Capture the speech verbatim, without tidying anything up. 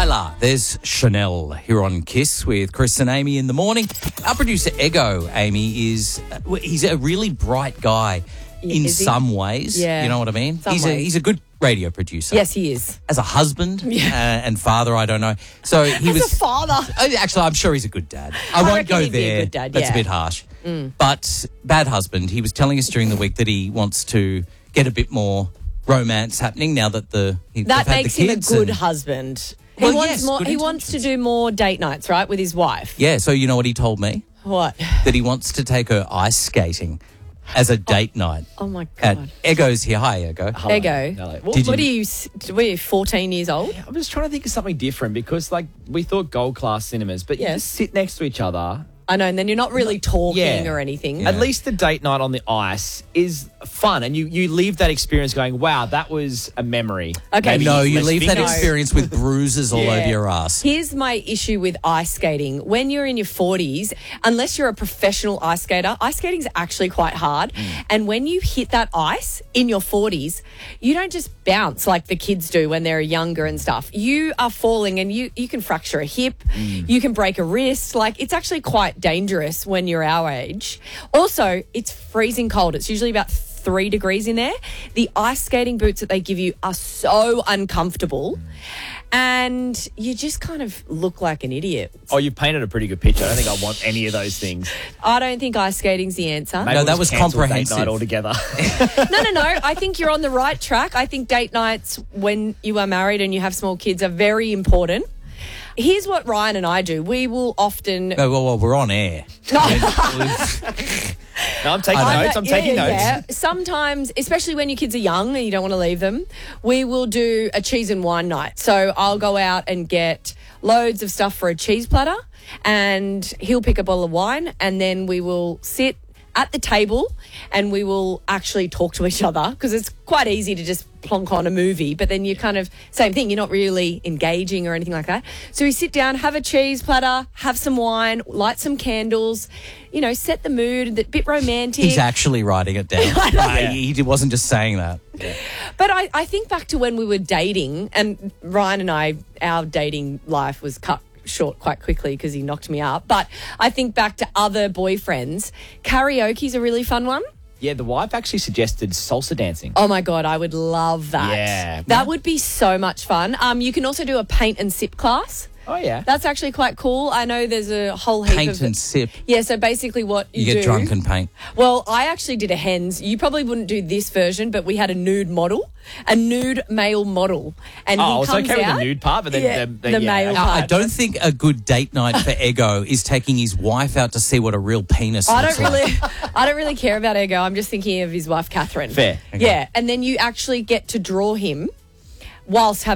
Delilah. There's Chanel here on Kiss with Chris and Amy in the morning. Our producer, Ego, Amy, is uh, he's a really bright guy in is he? some ways. Yeah. You know what I mean? Some he's a ways. he's a good radio producer. Yes, he is. As a husband Yeah. uh, and father, I don't know. So he As was a father. Uh, Actually, I'm sure he's a good dad. I, I won't reckon go he'd be a there. good dad, That's yeah. a bit harsh. But bad husband. He was telling us during the week that he wants to get a bit more romance happening now that the he, That they've had makes the him a kids good and- husband. He Well, wants yes, more. good He wants to intentions. do more date nights, right, with his wife. Yeah. So you know what he told me? What? That he wants to take her ice skating as a date night. Oh my At god. Ego's here. Hi, Ego. Hello. Ego. Hello. Well, Did What you- are you? s- What are you? Fourteen years old? I'm just trying to think of something different because, like, we thought gold class cinemas, but you Yes. just sit next to each other. I know, and then you're not really talking Yeah. or anything. Yeah. At least the date night on the ice is fun, and you, you leave that experience going, wow, that was a memory. Okay. Maybe No, you less leave that fingers. experience with bruises all Yeah. over your ass. Here's my issue with ice skating. When you're in your forties, unless you're a professional ice skater, ice skating is actually quite hard. And when you hit that ice in your forties, you don't just bounce like the kids do when they're younger and stuff. You are falling and you, you can fracture a hip, you can break a wrist. Like, it's actually quite dangerous when you're our age. Also, it's freezing cold. It's usually about three degrees in there. The ice skating boots that they give you are so uncomfortable. And you just kind of look like an idiot. Oh, you painted a pretty good picture. I don't think I want any of those things. I don't think ice skating's the answer. Maybe No, we'll that just was cancel date comprehensive. night altogether. No, no, no. I think you're on the right track. I think date nights when you are married and you have small kids are very important. Here's what Ryan and I do. We will often... No, well, well, we're on air. no, I'm taking I notes. know- I'm yeah, taking yeah, notes. yeah. Sometimes, especially when your kids are young and you don't want to leave them, we will do a cheese and wine night. So I'll go out and get loads of stuff for a cheese platter and he'll pick a bottle of wine and then we will sit at the table and we will actually talk to each other because it's quite easy to just plonk on a movie, but then you kind of, same thing, you're not really engaging or anything like that. So we sit down, have a cheese platter, have some wine, light some candles, you know, set the mood, a bit romantic. He's actually writing it down. Uh, he, he wasn't just saying that. But I, I think back to when we were dating, and Ryan and I, our dating life was cut short quite quickly because he knocked me up. But I think back to other boyfriends. Karaoke's a really fun one. Yeah, the wife actually suggested salsa dancing. Oh my God, I would love that. Yeah. That would be so much fun. Um, you can also do a paint and sip class. Oh, yeah. That's actually quite cool. I know there's a whole heap Paint of... and sip. Yeah, so basically what you, You get do... drunk and paint. Well, I actually did a hens. You probably wouldn't do this version, but we had a nude model, a nude male model. And Oh, he it's comes okay with out, the nude part, but then Yeah, the, the yeah. male Now, I part. don't think a good date night for Ego is taking his wife out to see what a real penis I looks don't like. really, I don't really care about Ego. I'm just thinking of his wife, Catherine. Fair. Yeah, and then you actually get to draw him whilst having